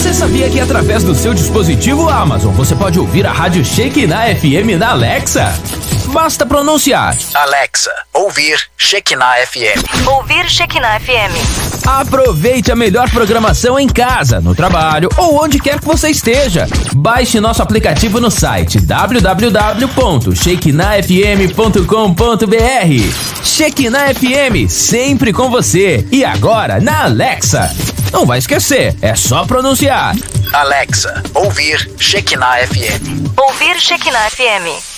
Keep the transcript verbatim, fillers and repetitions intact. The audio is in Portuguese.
Você sabia que através do seu dispositivo Amazon você pode ouvir a Rádio Shekinah F M na Alexa? Basta pronunciar: Alexa, ouvir Shekinah F M. Ouvir Shekinah F M. Aproveite a melhor programação em casa, no trabalho ou onde quer que você esteja. Baixe nosso aplicativo no site w w w ponto shekinah f m ponto com ponto b r. Shekinah F M, sempre com você. E agora na Alexa. Não vai esquecer, é só pronunciar: Alexa, ouvir Shekinah F M. Ouvir Shekinah F M.